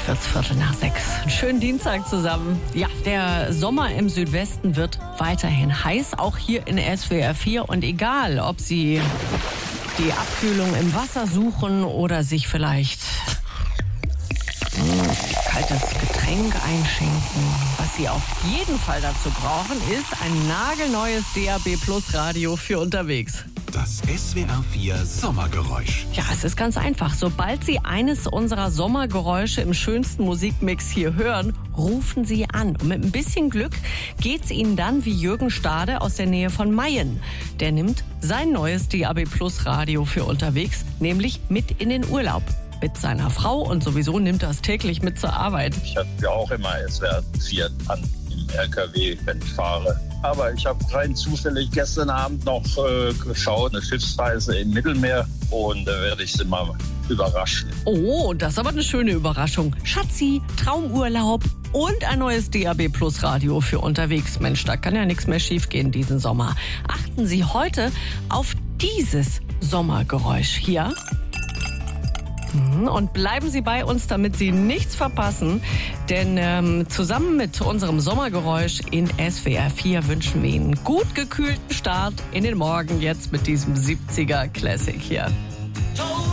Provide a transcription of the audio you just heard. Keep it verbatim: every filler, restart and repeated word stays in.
Gleich wird's Viertel nach sechs. Einen schönen Dienstag zusammen. Ja, der Sommer im Südwesten wird weiterhin heiß, auch hier in S W R vier. Und egal, ob Sie die Abkühlung im Wasser suchen oder sich vielleicht ein kaltes Getränk einschenken, was Sie auf jeden Fall dazu brauchen, ist ein nagelneues D A B Plus Radio für unterwegs. Das S W R vier Sommergeräusch. Ja, es ist ganz einfach. Sobald Sie eines unserer Sommergeräusche im schönsten Musikmix hier hören, rufen Sie an. Und mit ein bisschen Glück geht's Ihnen dann wie Jürgen Stade aus der Nähe von Mayen. Der nimmt sein neues D A B Plus Radio für unterwegs, nämlich mit in den Urlaub. Mit seiner Frau und sowieso nimmt er es täglich mit zur Arbeit. Ich habe ja auch immer S W R vier an im L K W, wenn ich fahre. Aber ich habe rein zufällig gestern Abend noch äh, geschaut, eine Schiffsreise im Mittelmeer, und da äh, werde ich Sie mal überraschen. Oh, das ist aber eine schöne Überraschung. Schatzi, Traumurlaub und ein neues D A B Plus Radio für unterwegs. Mensch, da kann ja nichts mehr schiefgehen diesen Sommer. Achten Sie heute auf dieses Sommergeräusch hier. Und bleiben Sie bei uns, damit Sie nichts verpassen. Denn ähm, zusammen mit unserem Sommergeräusch in S W R vier wünschen wir Ihnen einen gut gekühlten Start in den Morgen jetzt mit diesem siebziger Classic hier.